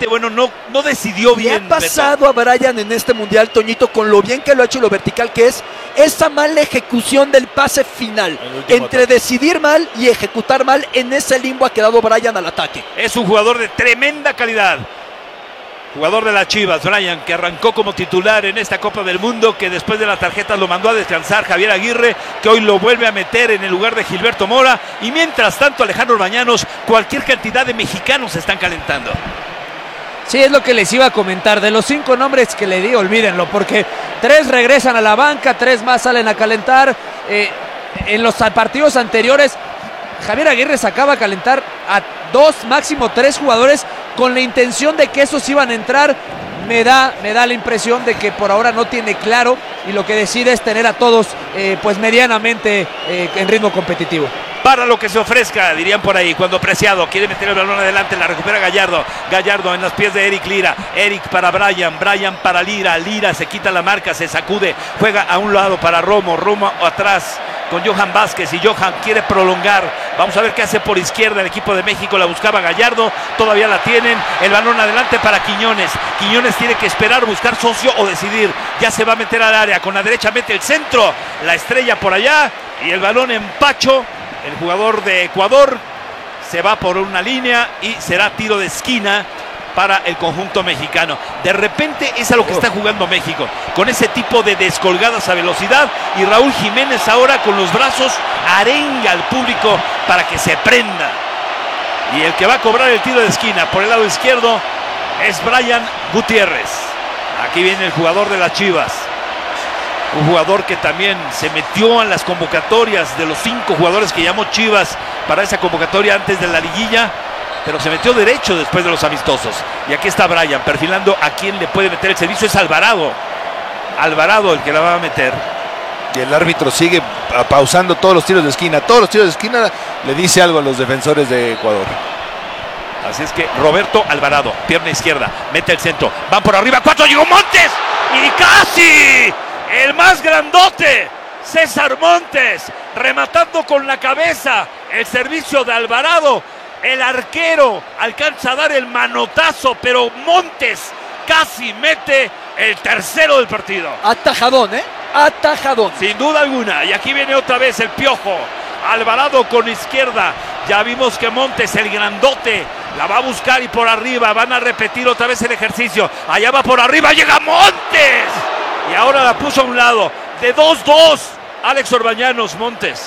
realmente, bueno, no decidió bien. Le ha pasado a Bryan en este mundial, Toñito, con lo bien que lo ha hecho y lo vertical que es, esa mala ejecución del pase final. Entre decidir mal y ejecutar mal, en ese limbo ha quedado Bryan al ataque. Es un jugador de tremenda calidad. Jugador de las Chivas, Bryan, que arrancó como titular en esta Copa del Mundo, que después de la tarjeta lo mandó a descansar Javier Aguirre, que hoy lo vuelve a meter en el lugar de Gilberto Mora, y mientras tanto Alejandro Orbañanos, cualquier cantidad de mexicanos se están calentando. Sí, es lo que les iba a comentar, de los 5 nombres que le di, olvídenlo, porque 3 regresan a la banca, 3 más salen a calentar. En los partidos anteriores, Javier Aguirre sacaba a calentar a 2, máximo 3 jugadores con la intención de que esos iban a entrar. Me da la impresión de que por ahora no tiene claro y lo que decide es tener a todos pues medianamente en ritmo competitivo. Para lo que se ofrezca, dirían por ahí, cuando Preciado quiere meter el balón adelante, la recupera Gallardo. Gallardo en los pies de Eric Lira. Eric para Bryan, Bryan para Lira. Lira se quita la marca, se sacude, juega a un lado para Romo. Romo atrás con Johan Vázquez y Johan quiere prolongar. Vamos a ver qué hace por izquierda el equipo de México. La buscaba Gallardo, todavía la tienen. El balón adelante para Quiñones. Quiñones tiene que esperar, buscar socio o decidir. Ya se va a meter al área, con la derecha mete el centro. La estrella por allá y el balón en Pacho. El jugador de Ecuador se va por una línea y será tiro de esquina para el conjunto mexicano. De repente es a lo que está jugando México, con ese tipo de descolgadas a velocidad, y Raúl Jiménez ahora con los brazos arenga al público para que se prenda. Y el que va a cobrar el tiro de esquina por el lado izquierdo es Bryan Gutiérrez. Aquí viene el jugador de las Chivas. Un jugador que también se metió en las convocatorias de los 5 jugadores que llamó Chivas para esa convocatoria antes de la liguilla, pero se metió derecho después de los amistosos. Y aquí está Bryan perfilando a quien le puede meter el servicio. Es Alvarado. Alvarado el que la va a meter. Y el árbitro sigue pausando todos los tiros de esquina. Todos los tiros de esquina le dice algo a los defensores de Ecuador. Así es que Roberto Alvarado, pierna izquierda, mete el centro. Van por arriba, 4, llegó Montes. Y casi el más grandote, César Montes, rematando con la cabeza el servicio de Alvarado. El arquero alcanza a dar el manotazo, pero Montes casi mete el tercero del partido. Atajadón, atajadón. Sin duda alguna. Y aquí viene otra vez el Piojo. Alvarado con izquierda. Ya vimos que Montes, el grandote, la va a buscar y por arriba. Van a repetir otra vez el ejercicio. Allá va por arriba, llega Montes. Y ahora la puso a un lado. De 2-2, Alex Orbañanos, Montes.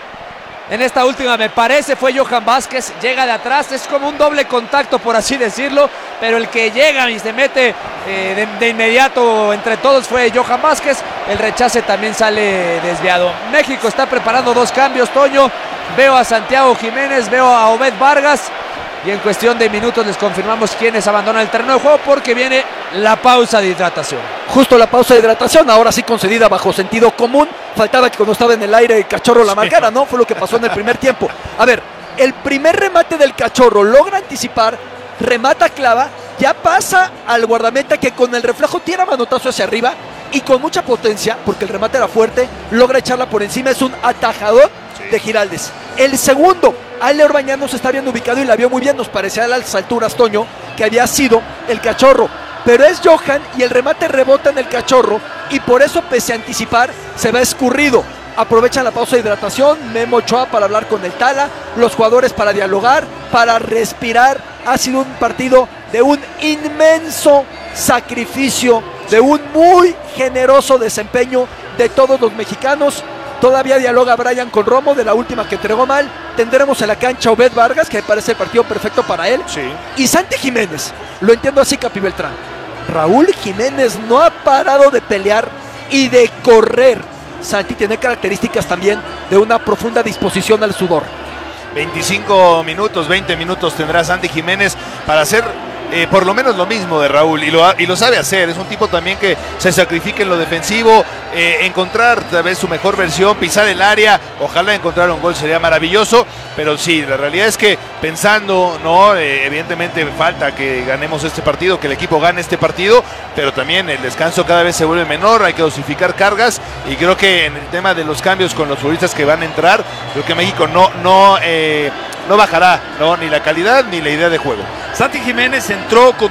En esta última me parece fue Johan Vázquez, llega de atrás, es como un doble contacto por así decirlo, pero el que llega y se mete de inmediato entre todos fue Johan Vázquez. El rechace también sale desviado. México está preparando 2 cambios, Toño. Veo a Santiago Jiménez, veo a Obed Vargas. Y en cuestión de minutos les confirmamos quiénes abandonan el terreno de juego, porque viene la pausa de hidratación. Justo la pausa de hidratación, ahora sí concedida bajo sentido común. Faltaba que cuando estaba en el aire el Cachorro la marcara, ¿no? Fue lo que pasó en el primer tiempo. A ver, el primer remate del Cachorro logra anticipar, remata, clava, ya pasa al guardameta que con el reflejo tira manotazo hacia arriba y con mucha potencia, porque el remate era fuerte, logra echarla por encima. Es un atajador de Giraldes. El segundo, Ale Orbañanos está bien ubicado y la vio muy bien. Nos parecía a las alturas, Toño, que había sido el Cachorro, pero es Johan y el remate rebota en el Cachorro y por eso, pese a anticipar, se va escurrido. Aprovechan la pausa de hidratación, Memo Ochoa para hablar con el Tala, los jugadores para dialogar, para respirar. Ha sido un partido de un inmenso sacrificio, de un muy generoso desempeño de todos los mexicanos. Todavía dialoga Bryan con Romo de la última que entregó mal. Tendremos en la cancha a Obed Vargas, que me parece el partido perfecto para él. Sí. Y Santi Jiménez, lo entiendo así, Capi Beltrán. Raúl Jiménez no ha parado de pelear y de correr. Santi tiene características también de una profunda disposición al sudor. 25 minutos, 20 minutos tendrá Santi Jiménez para hacer por lo menos lo mismo de Raúl, y lo sabe hacer. Es un tipo también que se sacrifica en lo defensivo, encontrar tal vez su mejor versión, pisar el área, ojalá encontrar un gol sería maravilloso, pero sí, la realidad es que pensando, no, evidentemente falta que ganemos este partido, que el equipo gane este partido, pero también el descanso cada vez se vuelve menor, hay que dosificar cargas, y creo que en el tema de los cambios con los futbolistas que van a entrar, creo que México no bajará, no, ni la calidad ni la idea de juego. Santi Jiménez entró con